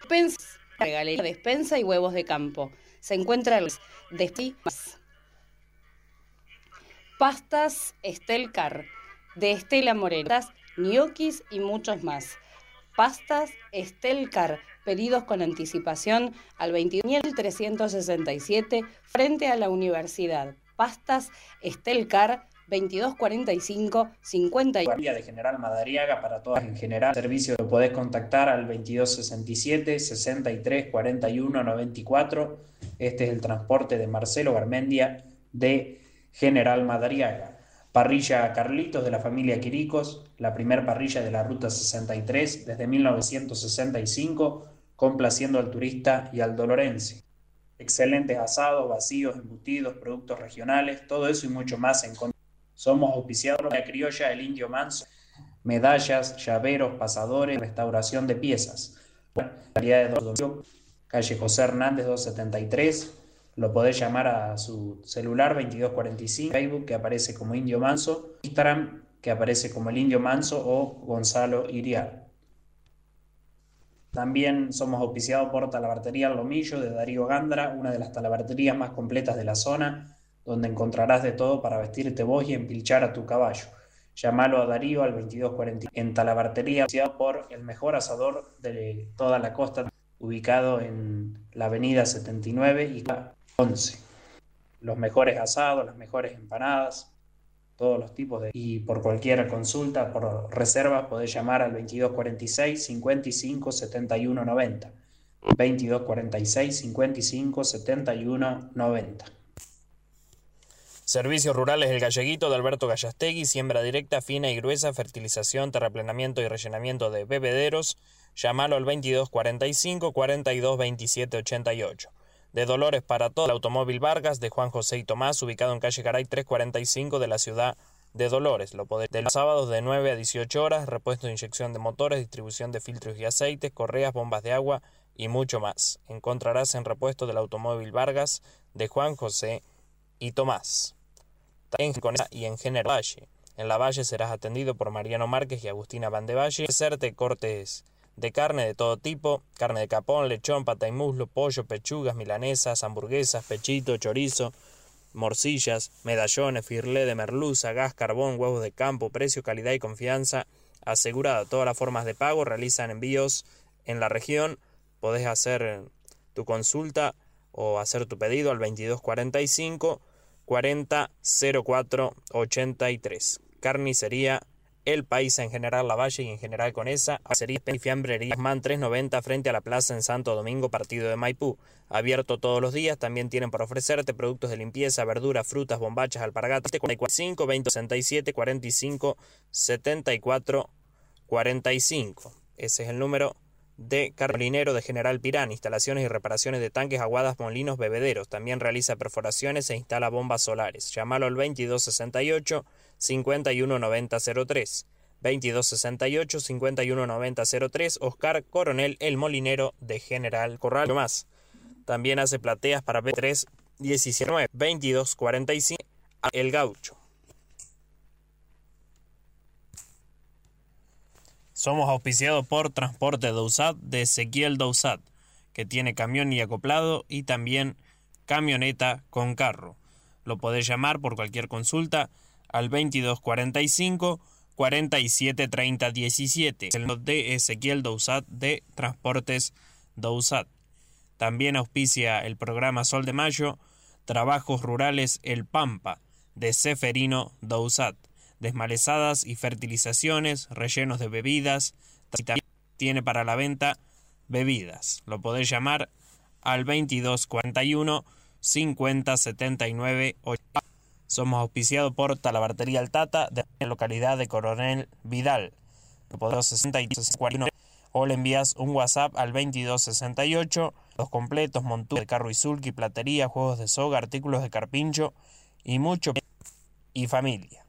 Galería Despensa y Huevos de Campo. Se encuentra el Pastas Estelcar, de Estela Moreno, ñoquis y muchos más. Pastas Estelcar, pedidos con anticipación al 21.367 frente a la Universidad. Pastas Estelcar, 2245 50. De General Madariaga para todas en general. Servicio que podés contactar al 2267 63 41 94. Este es el transporte de Marcelo Garmendia de General Madariaga. Parrilla Carlitos de la familia Quiricos, la primer parrilla de la Ruta 63 desde 1965, complaciendo al turista y al dolorense. Excelentes asados, vacíos, embutidos, productos regionales, todo eso y mucho más en contra. Somos auspiciados de la criolla El Indio Manso, medallas, llaveros, pasadores, restauración de piezas. Calle José Hernández 273. Lo podés llamar a su celular 2245, Facebook que aparece como Indio Manso, Instagram que aparece como el Indio Manso o Gonzalo Iriar. También somos auspiciados por Talabartería El Lomillo de Darío Gándara, una de las talabarterías más completas de la zona, donde encontrarás de todo para vestirte vos y empilchar a tu caballo. Llámalo a Darío al 2240. En Talabartería, auspiciado por el mejor asador de toda la costa, ubicado en la avenida 79 y 11. Los mejores asados, las mejores empanadas, todos los tipos de... Y por cualquier consulta, por reservas, podés llamar al 2246 55 71 90. 2246 55 71 90. Servicios Rurales El Galleguito de Alberto Gallastegui, siembra directa, fina y gruesa, fertilización, terraplenamiento y rellenamiento de bebederos. Llámalo al 2245 42 27 88. De Dolores para todo, el Automóvil Vargas de Juan José y Tomás, ubicado en calle Garay 345 de la ciudad de Dolores. Lo podés de los sábados de 9 a 18 horas, repuesto de inyección de motores, distribución de filtros y aceites, correas, bombas de agua y mucho más. Encontrarás en repuesto del Automóvil Vargas de Juan José y Tomás. Y en General Valle. En la Valle serás atendido por Mariano Márquez y Agustina Van de Valle. Hacerte cortes de carne de todo tipo, carne de capón, lechón, pata y muslo, pollo, pechugas, milanesas, hamburguesas, pechito, chorizo, morcillas, medallones, firlé de merluza, gas, carbón, huevos de campo, precio, calidad y confianza asegurada. Todas las formas de pago realizan envíos en la región. Podés hacer tu consulta o hacer tu pedido al 2245 40 04 83. Carnicería El País en General Lavalle y en General Conesa. Acería y Fiambrería Man 390 frente a la plaza en Santo Domingo, partido de Maipú. Abierto todos los días. También tienen para ofrecerte productos de limpieza, verduras, frutas, bombachas, alpargatas. 45 20 67 45 74 45. Ese es el número de Carlinero de General Pirán, instalaciones y reparaciones de tanques, aguadas, molinos, bebederos. También realiza perforaciones e instala bombas solares. Llámalo al 2268 519003. 2268 519003. Oscar Coronel, el molinero de General Corral. Más. También hace plateas para B3 19 2245 El Gaucho. Somos auspiciados por Transporte Dousat de Ezequiel Dousat, que tiene camión y acoplado y también camioneta con carro. Lo podés llamar por cualquier consulta al 2245 47 30 17. El de Ezequiel Dousat de Transportes Dousat. También auspicia el programa Sol de Mayo, Trabajos Rurales El Pampa de Seferino Dousat. Desmalezadas y fertilizaciones, rellenos de bebidas, y también tiene para la venta bebidas. Lo podés llamar al 2241 50 79 80. Somos auspiciados por Talabartería El Tata de la localidad de Coronel Vidal. Lo podés 60 o le envías un WhatsApp al 2268. Los completos, montura de carro y sulky, platería, juegos de soga, artículos de carpincho y mucho y familia.